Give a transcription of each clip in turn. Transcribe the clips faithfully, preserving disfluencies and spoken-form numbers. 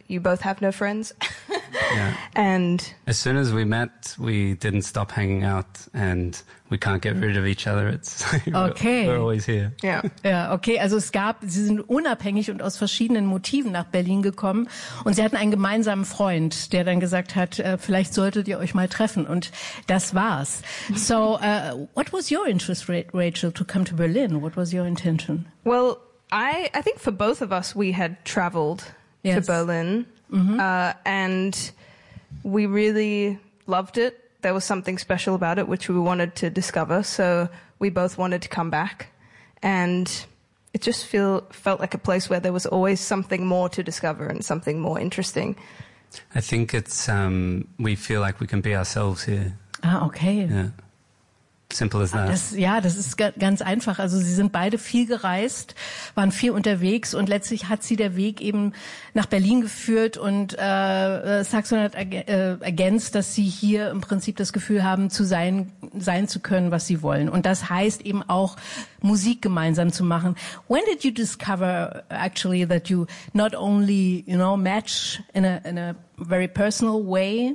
you both have no friends. Yeah. And as soon as we met, we didn't stop hanging out, and we can't get rid of each other. It's okay. we're always here. Ja. Ja, okay. Also es gab, sie sind unabhängig und aus verschiedenen Motiven nach Berlin gekommen, und sie hatten einen gemeinsamen Freund, der dann gesagt hat, äh, vielleicht solltet ihr euch mal treffen, und das war's. So, uh, what was your interest, Rachel, to come to Berlin? What was your intention? Well, I I think for both of us, we had traveled yes. to Berlin, mm-hmm. uh, and we really loved it. There was something special about it which we wanted to discover, so we both wanted to come back, and it just feel felt like a place where there was always something more to discover and something more interesting. I think it's um, we feel like we can be ourselves here. Ah, okay. Yeah. Simple as that. Das, ja, das ist ganz einfach. Also sie sind beide viel gereist, waren viel unterwegs, und letztlich hat sie der Weg eben nach Berlin geführt, und äh, Saxon hat äh, ergänzt, dass sie hier im Prinzip das Gefühl haben, zu sein, sein zu können, was sie wollen. Und das heißt eben auch, Musik gemeinsam zu machen. When did you discover actually that you not only, you know, match in a, in a very personal way,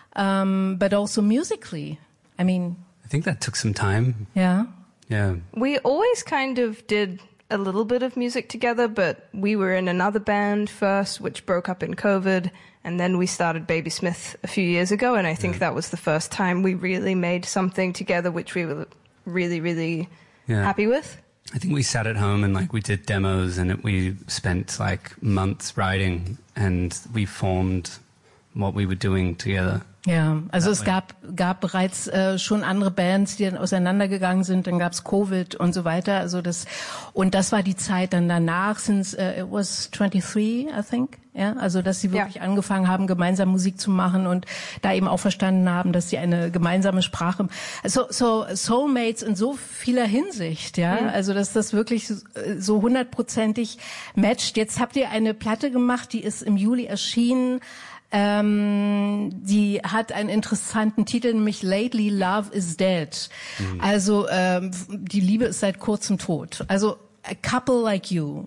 um, but also musically? I mean... I think that took some time. Yeah. Yeah. We always kind of did a little bit of music together, but we were in another band first, which broke up in COVID, and then we started Baby Smith a few years ago, and I think yeah. that was the first time we really made something together which we were really, really yeah. happy with. I think we sat at home and like we did demos, and it, we spent like months writing, and we formed what we were doing together. Ja, also es gab gab bereits äh, schon andere Bands, die dann auseinandergegangen sind. Dann gab's Covid und so weiter. Also das und das war die Zeit dann danach. Since uh, it was twenty-three, I think. Ja, also dass sie wirklich ja. angefangen haben, gemeinsam Musik zu machen und da eben auch verstanden haben, dass sie eine gemeinsame Sprache. So so Soulmates in so vieler Hinsicht. Ja, mhm. also dass das wirklich so hundertprozentig matcht. Jetzt habt ihr eine Platte gemacht, die ist im Juli erschienen. Ähm, die hat einen interessanten Titel, nämlich Lately Love is Dead. Mhm. Also ähm, die Liebe ist seit kurzem tot. Also a couple like you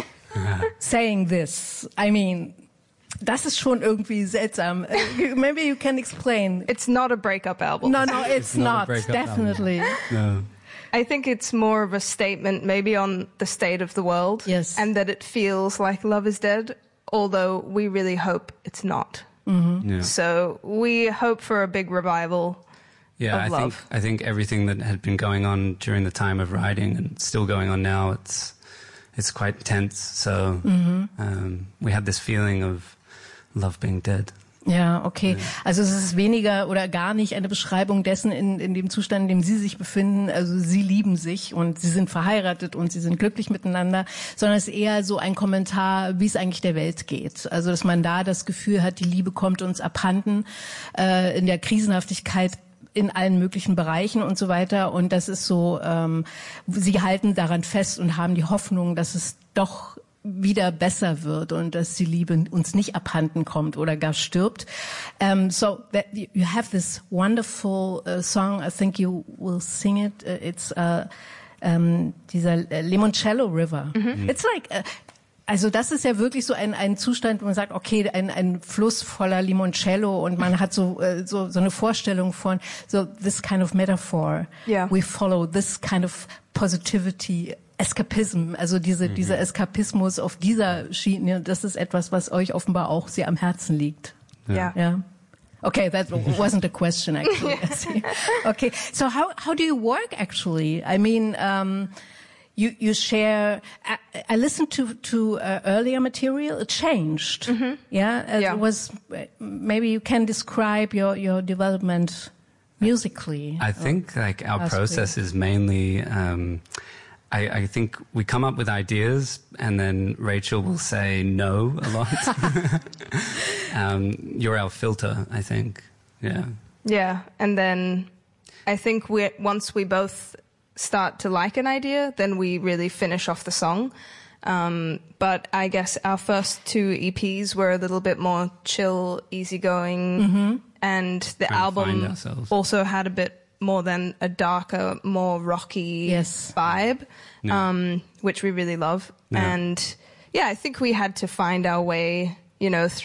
saying this. I mean, das ist schon irgendwie seltsam. Maybe you can explain. It's not a breakup album. No, no, it's, it's not. not definitely. No. I think it's more of a statement maybe on the state of the world. Yes. And that it feels like love is dead. Although we really hope it's not. Mm-hmm. Yeah. So we hope for a big revival yeah, of I love. think I think everything that had been going on during the time of writing and still going on now, it's it's quite tense. So mm-hmm. um, we had this feeling of love being dead. Ja, okay. Also es ist weniger oder gar nicht eine Beschreibung dessen, in, in dem Zustand, in dem Sie sich befinden. Also Sie lieben sich und Sie sind verheiratet und Sie sind glücklich miteinander, sondern es ist eher so ein Kommentar, wie es eigentlich der Welt geht. Also dass man da das Gefühl hat, die Liebe kommt uns abhanden äh, in der Krisenhaftigkeit in allen möglichen Bereichen und so weiter. Und das ist so, ähm, Sie halten daran fest und haben die Hoffnung, dass es doch wieder besser wird und dass die Liebe uns nicht abhanden kommt oder gar stirbt. Um, so that you have this wonderful uh, song. I think you will sing it. Uh, it's uh, um, dieser uh, Limoncello River. Mhm. It's like uh, also das ist ja wirklich so ein ein Zustand, wo man sagt, okay, ein ein Fluss voller Limoncello, und man hat so uh, so so eine Vorstellung von so this kind of metaphor. Yeah. We follow this kind of positivity. Eskapism, also diese, mhm. dieser Eskapismus auf dieser Schiene, das ist etwas, was euch offenbar auch sehr am Herzen liegt. Ja. Ja. Okay, that wasn't a question actually. Okay, so how how do you work actually? I mean, um, you you share. I, I listened to to uh, earlier material. It changed. Mhm. Yeah, it yeah. was. Maybe you can describe your your development musically. I think like our process is mainly. Um, I, I think we come up with ideas, and then Rachel will say no a lot. um, you're our filter, I think. Yeah. Yeah, and then I think we once we both start to like an idea, then we really finish off the song. Um, but I guess our first two E Ps were a little bit more chill, easygoing, mm-hmm. and the Trying album also had a bit more than a darker, more rocky yes. vibe, yeah. um, which we really love. Yeah. And yeah, I think we had to find our way, you know, through